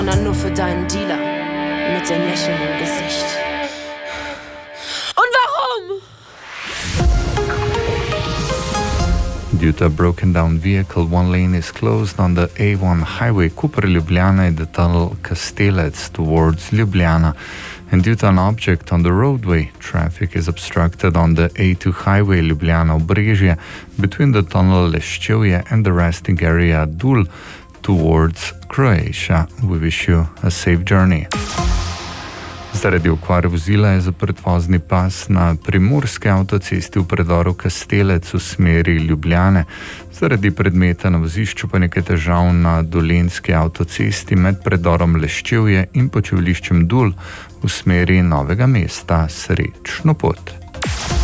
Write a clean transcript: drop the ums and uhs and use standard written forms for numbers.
Nur für deinen Dealer mit dem Lächeln im Gesicht. Und warum? Due to a broken down vehicle, one lane is closed on the A1 highway Koper-Ljubljana in the tunnel Kastelec towards Ljubljana. And due to an object on the roadway, traffic is obstructed on the A2 highway Ljubljana-Obrežje between the tunnel Leščevje and the resting area Dul towards Croatia. We wish you a safe journey. Zaradi okvare vozila je zaprt vozni pas na primorski avtocesti v predoru Kastelec v smeri Ljubljane. Zaradi predmeta na vozišču pa nekaj težav na dolenjski avtocesti med predorom Leščevje in počivališčem Dul v smeri Novega mesta. Srečno pot!